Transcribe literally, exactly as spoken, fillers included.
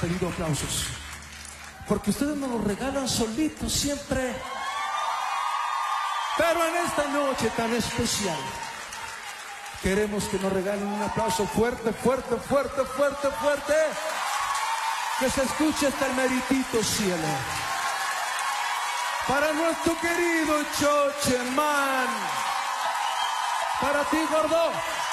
pedido aplausos, porque ustedes nos los regalan solitos siempre. Pero en esta noche tan especial, queremos que nos regalen un aplauso fuerte, fuerte, fuerte, fuerte, fuerte. Que se escuche hasta el meritito cielo. Para nuestro querido Chocheman. Para ti, gordo.